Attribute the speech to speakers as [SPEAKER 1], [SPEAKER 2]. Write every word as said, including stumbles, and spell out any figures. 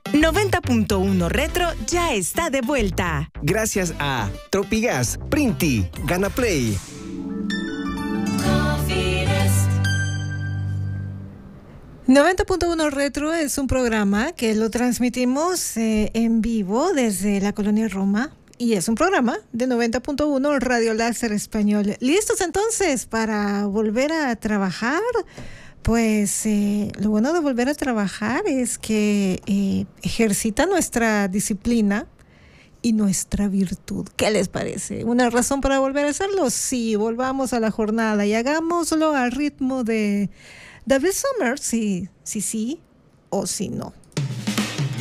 [SPEAKER 1] noventa punto uno Retro ya está de vuelta.
[SPEAKER 2] Gracias a Tropigas, Printi, Ganaplay.
[SPEAKER 3] noventa punto uno Retro es un programa que lo transmitimos eh, en vivo desde la colonia Roma y es un programa de noventa punto uno Radio Láser Español. ¿Listos entonces para volver a trabajar? Pues eh, lo bueno de volver a trabajar es que eh, ejercita nuestra disciplina y nuestra virtud. ¿Qué les parece? ¿Una razón para volver a hacerlo? Sí, volvamos a la jornada y hagámoslo al ritmo de David Summers, sí, sí, sí o sí no.